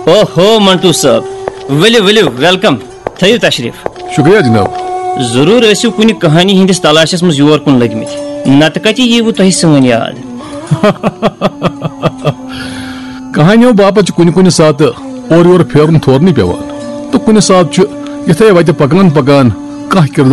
ओहो मंटू साहब, वलियो वलियो वेलकम, थयु तशरीफ। शुक्रिया जनाब। जरूर ऐसु कुछ कहानी हिंदिस तलाशस मज योर कुन लगमित, नत कति यीवु तोहि सन याद। कहानियों बापत कुन सात और योर फेरन थोरनी पेवान, तो कुन सात यथे वत पकान पकान कह